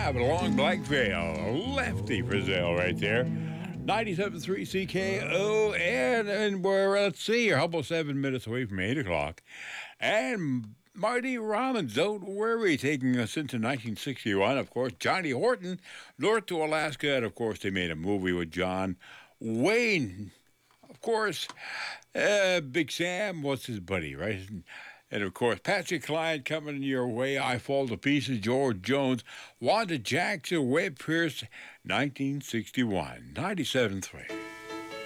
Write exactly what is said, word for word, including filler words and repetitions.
yeah, but along Black Veil, Lefty Brazil right there. ninety-seven point three C K O, and, and we're, let's see, a couple seven minutes away from eight o'clock. And Marty Robbins, Don't Worry, taking us into nineteen sixty-one. Of course, Johnny Horton, North to Alaska, and of course, they made a movie with John Wayne. Of course, uh, Big Sam was his buddy, right? And of course, Patsy Cline coming your way, I Fall to Pieces, George Jones, Wanda Jackson, Webb Pierce, nineteen sixty-one, ninety-seven point three.